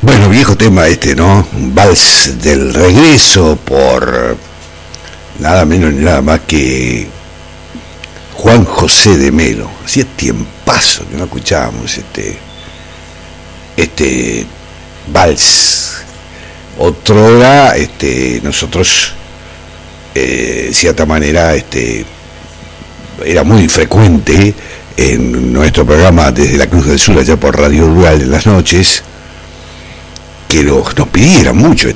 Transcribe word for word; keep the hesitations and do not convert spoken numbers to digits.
Bueno, viejo tema este, ¿no? Un vals del regreso por nada menos ni nada más que Juan José de Melo. Hacía tiempazo que no escuchábamos este este vals. Otrora, este, nosotros eh, de cierta manera este era muy frecuente en nuestro programa desde la Cruz del Sur, allá por Radio Dual en las noches, que los, nos pidieran mucho